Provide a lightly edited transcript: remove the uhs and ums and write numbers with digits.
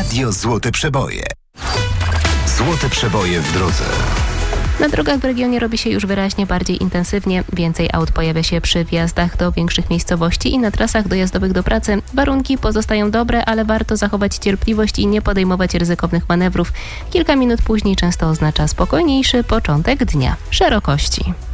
Radio Złote Przeboje. Złote Przeboje w drodze. Na drogach w regionie robi się już wyraźnie bardziej intensywnie. Więcej aut pojawia się przy wjazdach do większych miejscowości i na trasach dojazdowych do pracy. Warunki pozostają dobre, ale warto zachować cierpliwość i nie podejmować ryzykownych manewrów. Kilka minut później często oznacza spokojniejszy początek dnia. Szerokości.